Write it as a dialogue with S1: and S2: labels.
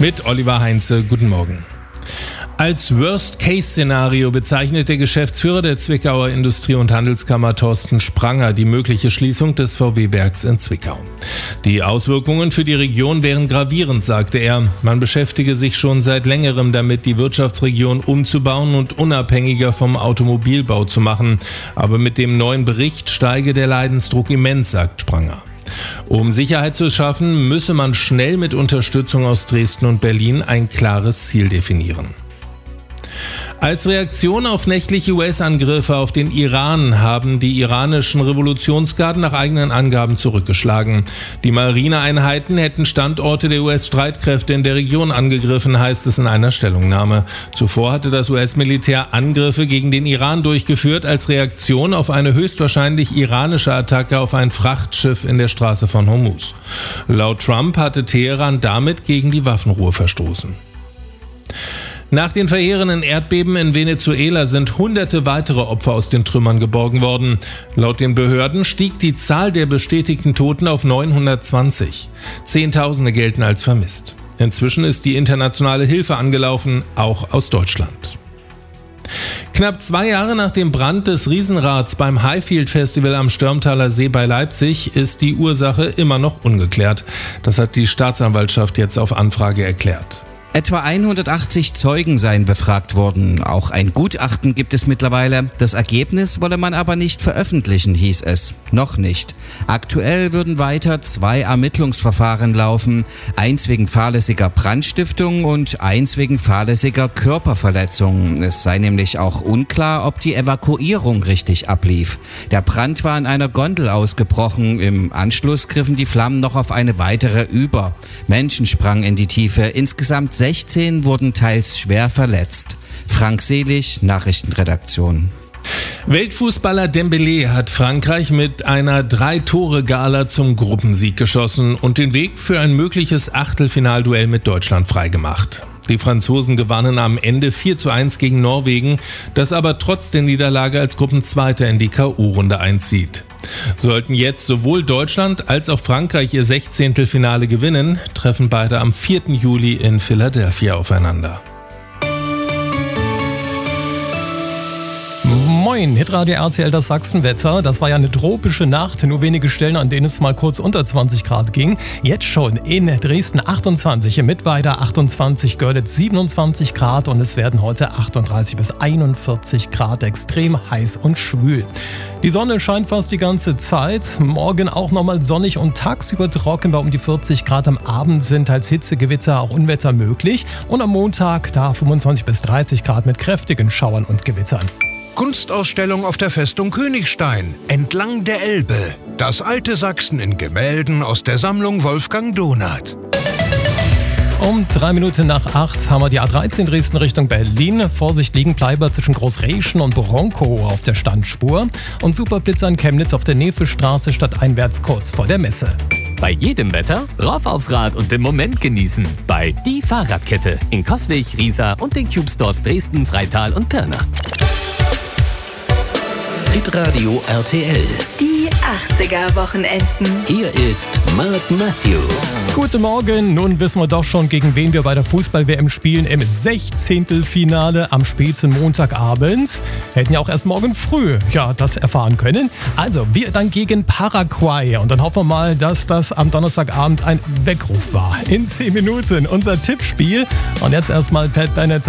S1: Mit Oliver Heinze, guten Morgen. Als Worst-Case-Szenario bezeichnet der Geschäftsführer der Zwickauer Industrie- und Handelskammer Thorsten Spranger die mögliche Schließung des VW-Werks in Zwickau. Die Auswirkungen für die Region wären gravierend, sagte er. Man beschäftige sich schon seit längerem damit, die Wirtschaftsregion umzubauen und unabhängiger vom Automobilbau zu machen. Aber mit dem neuen Bericht steige der Leidensdruck immens, sagt Spranger. Um Sicherheit zu schaffen, müsse man schnell mit Unterstützung aus Dresden und Berlin ein klares Ziel definieren. Als Reaktion auf nächtliche US-Angriffe auf den Iran haben die iranischen Revolutionsgarden nach eigenen Angaben zurückgeschlagen. Die Marineeinheiten hätten Standorte der US-Streitkräfte in der Region angegriffen, heißt es in einer Stellungnahme. Zuvor hatte das US-Militär Angriffe gegen den Iran durchgeführt als Reaktion auf eine höchstwahrscheinlich iranische Attacke auf ein Frachtschiff in der Straße von Hormuz. Laut Trump hatte Teheran damit gegen die Waffenruhe verstoßen. Nach den verheerenden Erdbeben in Venezuela sind hunderte weitere Opfer aus den Trümmern geborgen worden. Laut den Behörden stieg die Zahl der bestätigten Toten auf 920. Zehntausende gelten als vermisst. Inzwischen ist die internationale Hilfe angelaufen, auch aus Deutschland. Knapp 2 Jahre nach dem Brand des Riesenrads beim Highfield Festival am Störmtaler See bei Leipzig ist die Ursache immer noch ungeklärt. Das hat die Staatsanwaltschaft jetzt auf Anfrage erklärt.
S2: Etwa 180 Zeugen seien befragt worden. Auch ein Gutachten gibt es mittlerweile. Das Ergebnis wolle man aber nicht veröffentlichen, hieß es. Noch nicht. Aktuell würden weiter 2 Ermittlungsverfahren laufen. Eins wegen fahrlässiger Brandstiftung und eins wegen fahrlässiger Körperverletzung. Es sei nämlich auch unklar, ob die Evakuierung richtig ablief. Der Brand war in einer Gondel ausgebrochen. Im Anschluss griffen die Flammen noch auf eine weitere über. Menschen sprangen in die Tiefe. Insgesamt 16 wurden teils schwer verletzt. Frank Selig, Nachrichtenredaktion.
S1: Weltfußballer Dembélé hat Frankreich mit einer 3-Tore-Gala zum Gruppensieg geschossen und den Weg für ein mögliches Achtelfinalduell mit Deutschland freigemacht. Die Franzosen gewannen am Ende 4:1 gegen Norwegen, das aber trotz der Niederlage als Gruppenzweiter in die K.O.-Runde einzieht. Sollten jetzt sowohl Deutschland als auch Frankreich ihr 16. Finale gewinnen, treffen beide am 4. Juli in Philadelphia aufeinander.
S3: Moin, Hitradio RTL, das Sachsenwetter. Das war ja eine tropische Nacht, nur wenige Stellen, an denen es mal kurz unter 20 Grad ging. Jetzt schon in Dresden 28, in Mittweida 28, Görlitz 27 Grad und es werden heute 38 bis 41 Grad, extrem heiß und schwül. Die Sonne scheint fast die ganze Zeit, morgen auch nochmal sonnig und tagsüber trocken bei um die 40 Grad. Am Abend sind als Hitzegewitter auch Unwetter möglich und am Montag da 25 bis 30 Grad mit kräftigen Schauern und Gewittern.
S4: Kunstausstellung auf der Festung Königstein, entlang der Elbe. Das alte Sachsen in Gemälden aus der Sammlung Wolfgang Donath.
S3: Um 3 Minuten nach 8 haben wir die A13 Dresden Richtung Berlin. Vorsicht, Liegenbleiber zwischen Großreschen und Bronkow auf der Standspur. Und Superblitzer in Chemnitz auf der Nevestraße stadteinwärts kurz vor der Messe.
S5: Bei jedem Wetter rauf aufs Rad und den Moment genießen. Bei Die Fahrradkette in Coswig, Riesa und den Cube Stores Dresden, Freital und Pirna.
S6: Hitradio RTL.
S7: Die 80er-Wochenenden.
S6: Hier ist Mark Matthew.
S3: Guten Morgen, nun wissen wir doch schon, gegen wen wir bei der Fußball-WM spielen im 16. Finale am späten Montagabend. Hätten ja auch erst morgen früh das erfahren können. Also, wir dann gegen Paraguay und dann hoffen wir mal, dass das am Donnerstagabend ein Weckruf war. In 10 Minuten unser Tippspiel und jetzt erstmal Pat Bennett.